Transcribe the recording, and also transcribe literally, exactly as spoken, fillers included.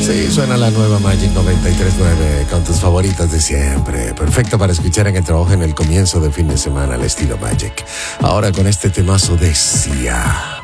Sí, suena la nueva Magic noventa y tres punto nueve con tus favoritas de siempre. Perfecto para escuchar en el trabajo en el comienzo de fin de semana al estilo Magic. Ahora con este temazo de Sia.